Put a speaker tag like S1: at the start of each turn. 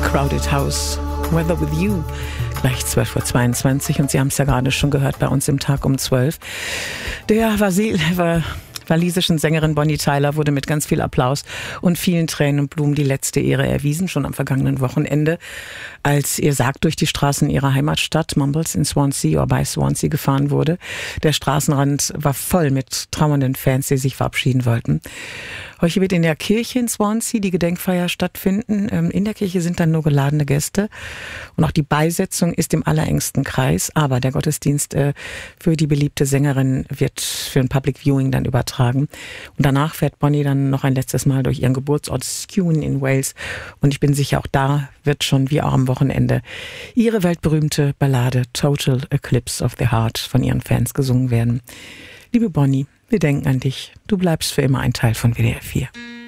S1: Crowded House, Weather With You, gleich 12:22 Uhr und Sie haben es ja gerade schon gehört bei uns im Tag um 12. Der walisischen Sängerin Bonnie Tyler wurde mit ganz viel Applaus und vielen Tränen und Blumen die letzte Ehre erwiesen, schon am vergangenen Wochenende, als ihr Sarg durch die Straßen ihrer Heimatstadt Mumbles in Swansea oder bei Swansea gefahren wurde. Der Straßenrand war voll mit trauernden Fans, die sich verabschieden wollten. Heute wird in der Kirche in Swansea die Gedenkfeier stattfinden. In der Kirche sind dann nur geladene Gäste und auch die Beisetzung ist im allerengsten Kreis, aber der Gottesdienst für die beliebte Sängerin wird für ein Public Viewing dann übertragen. Und danach fährt Bonnie dann noch ein letztes Mal durch ihren Geburtsort Skewin in Wales und ich bin sicher, auch da wird schon wie auch am Wochenende ihre weltberühmte Ballade Total Eclipse of the Heart von ihren Fans gesungen werden. Liebe Bonnie, wir denken an dich. Du bleibst für immer ein Teil von WDR 4.